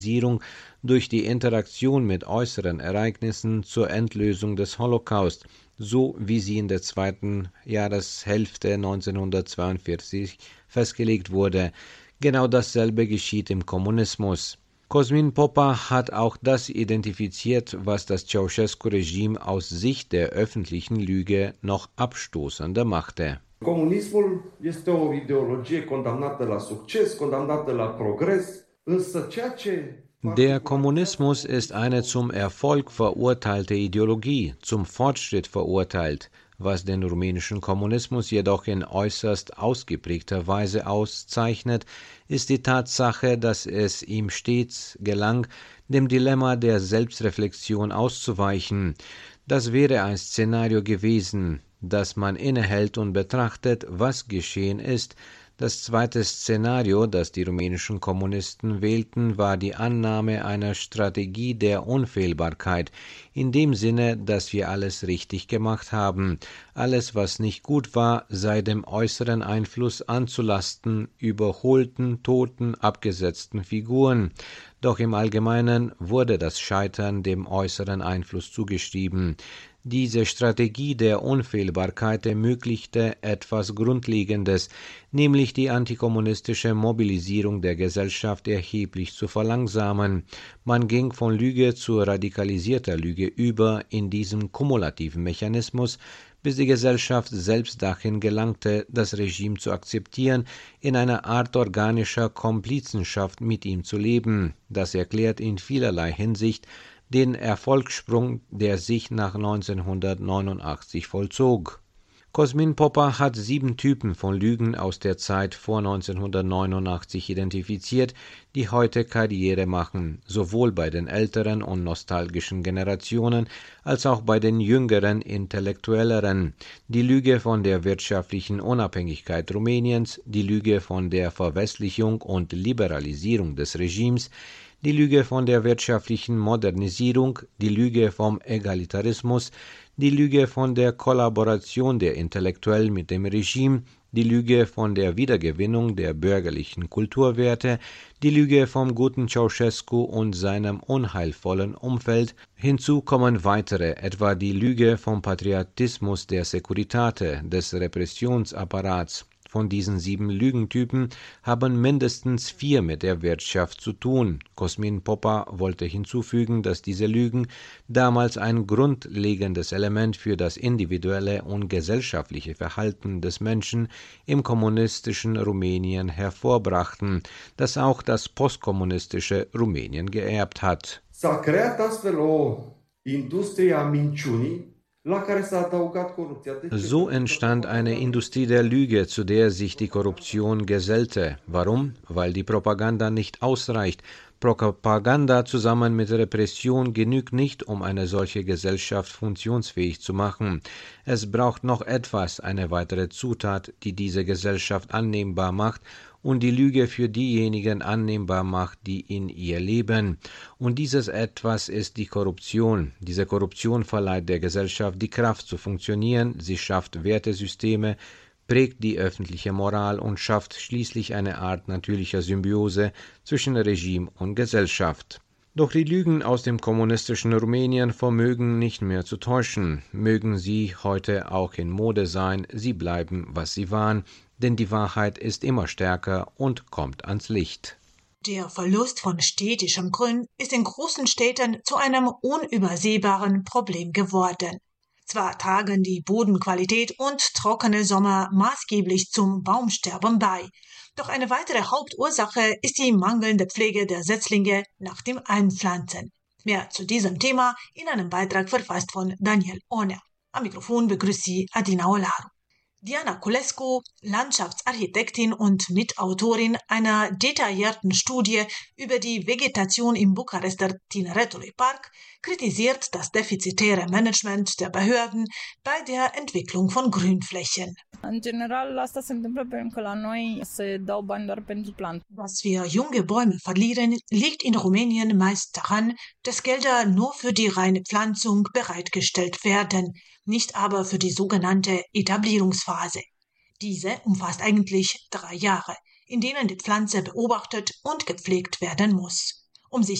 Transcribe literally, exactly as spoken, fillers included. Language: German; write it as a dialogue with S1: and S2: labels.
S1: durch die Interaktion mit äußeren Ereignissen zur Endlösung des Holocaust, so wie sie in der zweiten Jahreshälfte neunzehnhundertzweiundvierzig festgelegt wurde. Genau dasselbe geschieht im Kommunismus. Cosmin Popa hat auch das identifiziert, was das Ceausescu-Regime aus Sicht der öffentlichen Lüge noch abstoßender machte.
S2: Comunismul este o ideologie condamnată la succes, condamnată la progres, însă ceea ce
S1: Der Kommunismus ist eine zum Erfolg verurteilte Ideologie, zum Fortschritt verurteilt. Was den rumänischen Kommunismus jedoch in äußerst ausgeprägter Weise auszeichnet, ist die Tatsache, dass es ihm stets gelang, dem Dilemma der Selbstreflexion auszuweichen. Das wäre ein Szenario gewesen, dass man innehält und betrachtet, was geschehen ist. Das zweite Szenario, das die rumänischen Kommunisten wählten, war die Annahme einer Strategie der Unfehlbarkeit, in dem Sinne, dass wir alles richtig gemacht haben. Alles, was nicht gut war, sei dem äußeren Einfluss anzulasten, überholten, toten, abgesetzten Figuren. Doch im Allgemeinen wurde das Scheitern dem äußeren Einfluss zugeschrieben. Diese Strategie der Unfehlbarkeit ermöglichte etwas Grundlegendes, nämlich die antikommunistische Mobilisierung der Gesellschaft erheblich zu verlangsamen. Man ging von Lüge zu radikalisierter Lüge über in diesem kumulativen Mechanismus, bis die Gesellschaft selbst dahin gelangte, das Regime zu akzeptieren, in einer Art organischer Komplizenschaft mit ihm zu leben. Das erklärt in vielerlei Hinsicht den Erfolgssprung, der sich nach neunzehnhundertneunundachtzig vollzog. Cosmin Popa hat sieben Typen von Lügen aus der Zeit vor neunzehnhundertneunundachtzig identifiziert, die heute Karriere machen, sowohl bei den älteren und nostalgischen Generationen als auch bei den jüngeren, intellektuelleren. Die Lüge von der wirtschaftlichen Unabhängigkeit Rumäniens, die Lüge von der Verwestlichung und Liberalisierung des Regimes, die Lüge von der wirtschaftlichen Modernisierung, die Lüge vom Egalitarismus, die Lüge von der Kollaboration der Intellektuellen mit dem Regime, die Lüge von der Wiedergewinnung der bürgerlichen Kulturwerte, die Lüge vom guten Ceausescu und seinem unheilvollen Umfeld. Hinzu kommen weitere, etwa die Lüge vom Patriotismus der Securitate, des Repressionsapparats. Von diesen sieben Lügentypen haben mindestens vier mit der Wirtschaft zu tun. Cosmin Popa wollte hinzufügen, dass diese Lügen damals ein grundlegendes Element für das individuelle und gesellschaftliche Verhalten des Menschen im kommunistischen Rumänien hervorbrachten, das auch das postkommunistische Rumänien geerbt hat.
S2: S-a creat astfel o industrie a minciunii.
S1: So entstand eine Industrie der Lüge, zu der sich die Korruption gesellte. Warum? Weil die Propaganda nicht ausreicht. Propaganda zusammen mit Repression genügt nicht, um eine solche Gesellschaft funktionsfähig zu machen. Es braucht noch etwas, eine weitere Zutat, die diese Gesellschaft annehmbar macht und die Lüge für diejenigen annehmbar macht, die in ihr leben. Und dieses Etwas ist die Korruption. Diese Korruption verleiht der Gesellschaft die Kraft zu funktionieren, sie schafft Wertesysteme, prägt die öffentliche Moral und schafft schließlich eine Art natürlicher Symbiose zwischen Regime und Gesellschaft. Doch die Lügen aus dem kommunistischen Rumänien vermögen nicht mehr zu täuschen. Mögen sie heute auch in Mode sein, sie bleiben, was sie waren, denn die Wahrheit ist immer stärker und kommt ans Licht.
S3: Der Verlust von städtischem Grün ist in großen Städten zu einem unübersehbaren Problem geworden. Zwar tragen die Bodenqualität und trockene Sommer maßgeblich zum Baumsterben bei, doch eine weitere Hauptursache ist die mangelnde Pflege der Setzlinge nach dem Einpflanzen. Mehr zu diesem Thema in einem Beitrag verfasst von Daniel Oner. Am Mikrofon begrüßt sie Adina Olaru. Diana Culescu, Landschaftsarchitektin und Mitautorin einer detaillierten Studie über die Vegetation im Bukarester Tineretului Park, kritisiert das defizitäre Management der Behörden bei der Entwicklung von Grünflächen. Dass wir junge Bäume verlieren, liegt in Rumänien meist daran, dass Gelder nur für die reine Pflanzung bereitgestellt werden, nicht aber für die sogenannte Etablierungsphase. Diese umfasst eigentlich drei Jahre, in denen die Pflanze beobachtet und gepflegt werden muss. um sich